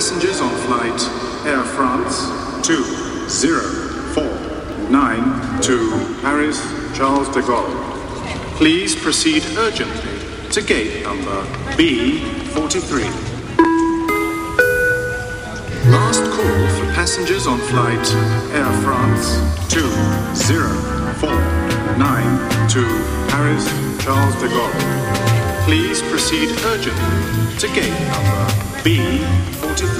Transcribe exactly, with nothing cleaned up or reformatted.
passengers on flight Air France two zero four nine to Paris Charles de Gaulle, please proceed urgently to gate number B forty-three. Last call for passengers on flight Air France two zero four nine to Paris Charles de Gaulle, please proceed urgently to gate number B forty-three.